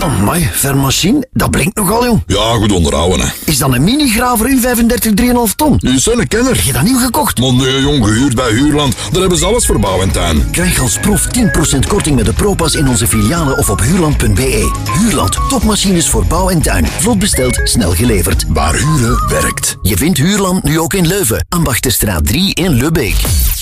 Amai, Vermachine, dat blinkt nogal, jong. Ja, goed onderhouden, hè. Is dat een mini-graver U35 3,5 ton? Die is een kenner. Heb je dat nieuw gekocht? Maar nee, jong, gehuurd bij Huurland. Daar hebben ze alles voor bouw en tuin. Krijg als proef 10% korting met de ProPass in onze filialen of op huurland.be. Huurland, topmachines voor bouw en tuin. Vlot besteld, snel geleverd. Waar huren werkt. Je vindt Huurland nu ook in Leuven, Ambachtenstraat 3 in Lubbeek.